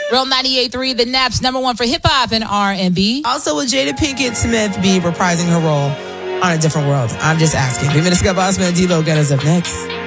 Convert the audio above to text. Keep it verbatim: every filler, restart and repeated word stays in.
Real ninety-eight point three, the Naps, number one for hip-hop and R and B. Also, will Jada Pinkett Smith be reprising her role on A Different World? I'm just asking. Three minutes ago, Boss Man D-Lo got us up next.